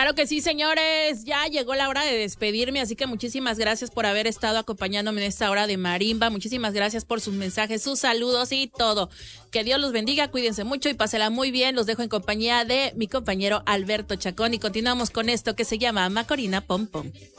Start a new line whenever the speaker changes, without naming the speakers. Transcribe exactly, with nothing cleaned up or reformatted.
Claro que sí, señores, ya llegó la hora de despedirme, así que muchísimas gracias por haber estado acompañándome en esta hora de marimba, muchísimas gracias por sus mensajes, sus saludos y todo. Que Dios los bendiga, cuídense mucho y pásela muy bien, los dejo en compañía de mi compañero Alberto Chacón y continuamos con esto que se llama Macorina Pom Pom.